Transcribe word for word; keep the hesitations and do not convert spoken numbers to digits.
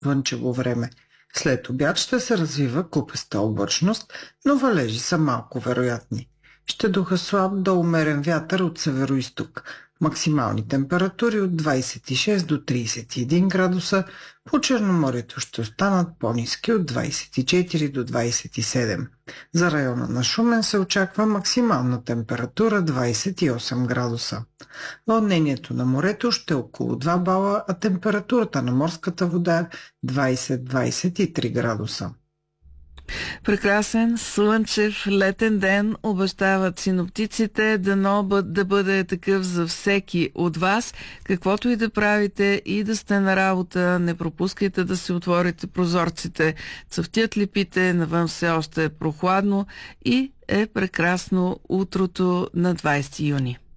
слънчево време. След обяд ще се развива купеста облачност, но валежи са малко вероятни. Ще духа слаб до умерен вятър от североизток. Максимални температури от двадесет и шест до тридесет и един градуса, по Черноморието ще останат по-ниски от двадесет и четири до двадесет и седем. За района на Шумен се очаква максимална температура двадесет и осем градуса. Вълнението на морето ще е около два бала, а температурата на морската вода двадесет до двадесет и три градуса. Прекрасен, слънчев, летен ден обещават синоптиците, дано да бъде такъв за всеки от вас. Каквото и да правите и да сте на работа, не пропускайте да се отворите прозорците. Цъфтят липите, навън все още е прохладно и е прекрасно утрото на двадесети юни.